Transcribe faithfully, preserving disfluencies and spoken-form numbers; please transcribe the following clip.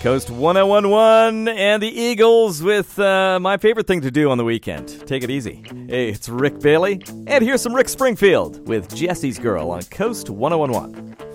Coast one oh one one and the Eagles with uh, my favorite thing to do on the weekend. Take it easy. Hey, it's Rick Bailey, and here's some Rick Springfield with Jesse's Girl on Coast one oh one one.